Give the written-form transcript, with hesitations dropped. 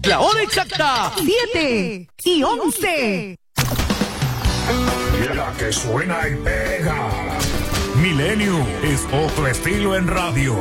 La hora exacta, 7:11. Y la que suena y pega. Milenio es otro estilo en radio.